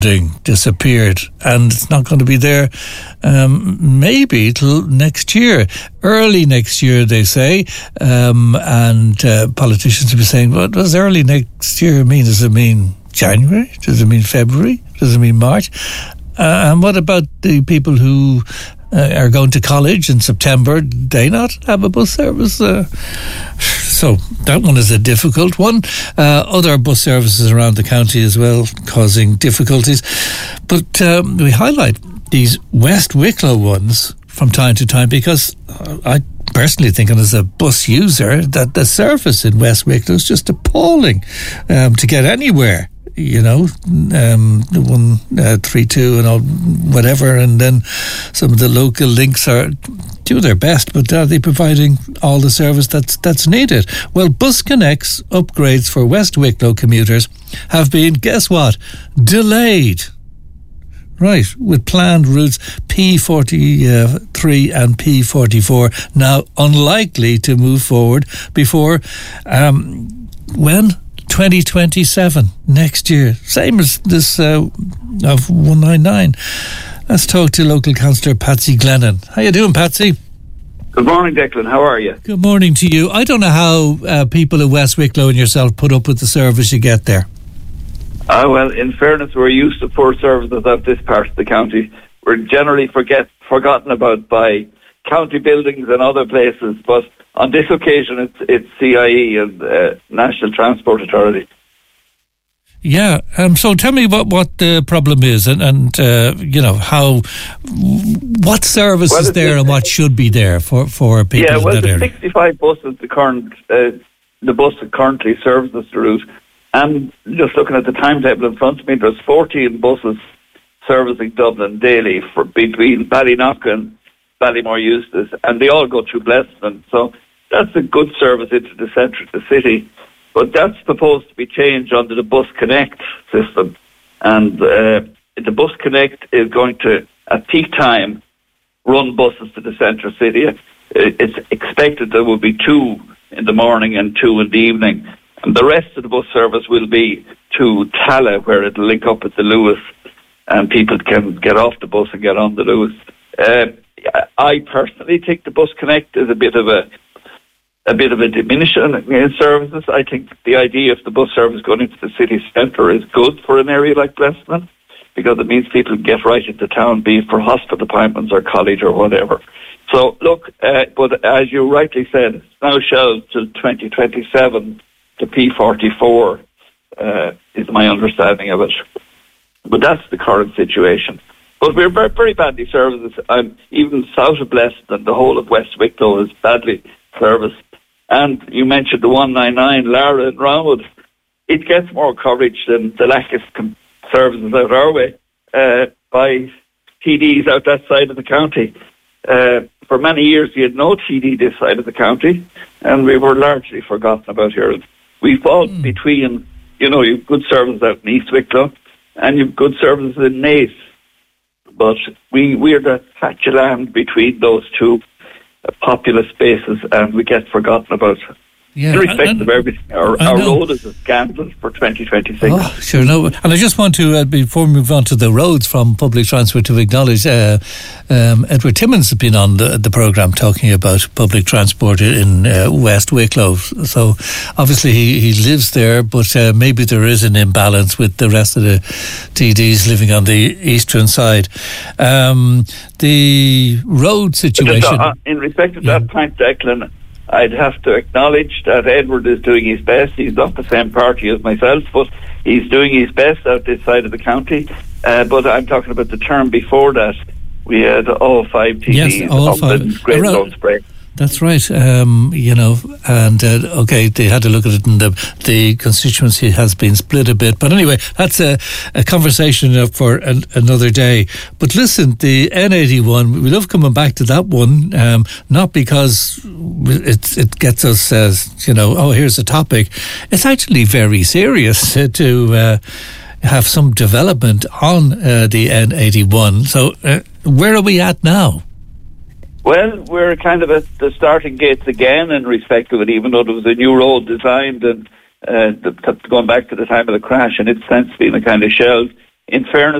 disappeared, and it's not going to be there maybe till next year, early next year, they say. And politicians will be saying, what does early next year mean? Does it mean January? Does it mean February? Does it mean March? And what about the people who are going to college in September? They not have a bus service? So that one is a difficult one. Other bus services around the county as well causing difficulties. But we highlight these West Wicklow ones from time to time because I personally think, as a bus user, that the service in West Wicklow is just appalling to get anywhere. You know, the 132 and all, whatever, and then some of the local links do their best, but are they providing all the service that's needed? Well, Bus Connect's upgrades for West Wicklow commuters have been, guess what, delayed. Right, with planned routes P43 and P44 now unlikely to move forward before when? 2027, next year. Same as this of 199. Let's talk to local councillor Patsy Glennon. How you doing, Patsy? Good morning, Declan. How are you? Good morning to you. I don't know how people in West Wicklow and yourself put up with the service you get there. Well, in fairness, we're used to poor services of this part of the county. We're generally forgotten about by county buildings and other places, but on this occasion, it's CIE and National Transport Authority. Yeah, so tell me what the problem is and you know, what service is there and what should be there for people in that area. 65 buses, the bus that currently services the route, and just looking at the timetable in front of me, there's 14 buses servicing Dublin daily between Ballynock and Ballymore Eustace, and they all go through Blessman. So that's a good service into the centre of the city. But that's supposed to be changed under the Bus Connect system. And the Bus Connect is going to, at peak time, run buses to the centre of the city. It's expected there will be 2 in the morning and 2 in the evening. And the rest of the bus service will be to Tala, where it'll link up with the Lewis, and people can get off the bus and get on the Lewis. I personally think the Bus Connect is a bit of a diminution in services. I think the idea of the bus service going into the city centre is good for an area like Blessman, because it means people get right into town, be it for hospital appointments or college or whatever. So look, but as you rightly said, it's now shelved till 2027 to P44 is my understanding of it. But that's the current situation. But we're very, very badly serviced. Even south of Blessman, the whole of West Wicklow is badly serviced. And you mentioned the 199, Lara and Roundwood. It gets more coverage than the lack of services out our way by TDs out that side of the county. For many years, you had no TD this side of the county, and we were largely forgotten about here. We fall between, you've good services out in East Wicklow, and you've good services in Naas. But we're the patch of land between those two populous spaces, and we get forgotten about. Yeah, irrespective of everything, our road is a scandal for 2026. Oh, sure, no. And I just want to, before we move on to the roads from public transport, to acknowledge Edward Timmins has been on the programme talking about public transport in West Wicklow. So obviously he lives there, but maybe there is an imbalance with the rest of the TDs living on the eastern side. The road situation... in respect of that point, Declan, I'd have to acknowledge that Edward is doing his best. He's not the same party as myself, but he's doing his best out this side of the county. But I'm talking about the term before that. We had all 5 TDs. Yes, all 5. Great Zone Spray. That's right, okay, they had to look at it, and the constituency has been split a bit. But anyway, that's a conversation for another day. But listen, the N81, we love coming back to that one, not because it gets us, here's a topic. It's actually very serious to have some development on the N81. So where are we at now? Well, we're kind of at the starting gates again in respect of it, even though there was a new road designed and going back to the time of the crash, and it's since been a kind of shelved. in fairness